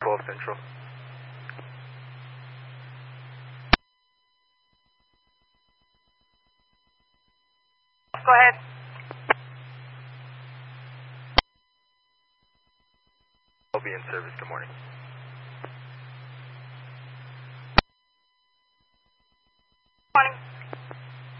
12 Central. Go ahead. I'll be in service. Good morning.